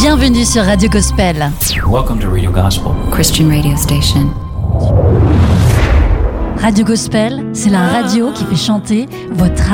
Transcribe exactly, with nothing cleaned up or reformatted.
Bienvenue sur Radio Gospel. Welcome to Radio Gospel. Christian radio station. Radio Gospel, c'est la radio qui fait chanter votre